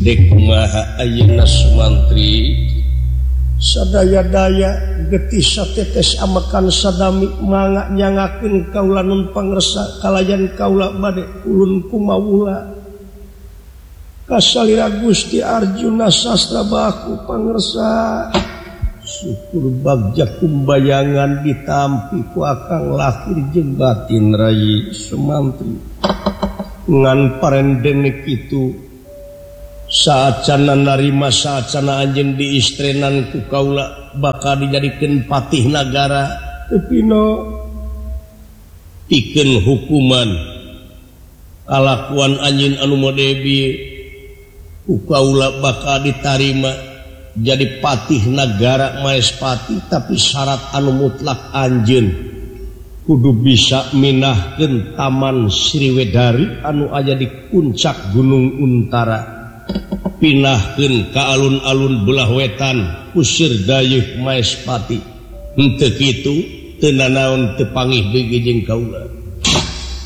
Kumaha ayeuna Sumantri sadaya-daya getih satetes amakan sadami mangga nyangakeun kaula nun pangresa kalayan kaula bade ulun kumaula kasalira Gusti Arjuna sastra baku pangresa syukur bagja kumbayangan ditampi ku akang lahir jeung batin Rai Sumantri ngan parendene kitu saacana narima saacana anjeun diistrenan ku kaula bakal dijadikeun patih nagara tepino pikeun hukuman kalakuan anjeun anu modebi ku kaula bakal ditarima jadi patih nagara Maespati tapi syarat anu mutlak anjeun kudu bisa minahkeun Taman Sriwedari anu aya di puncak Gunung Untara pinahkeun ka alun-alun belah wetan kusir dayeuh Maespati henteu kitu teu nanaon teu panggih bege jeung kaula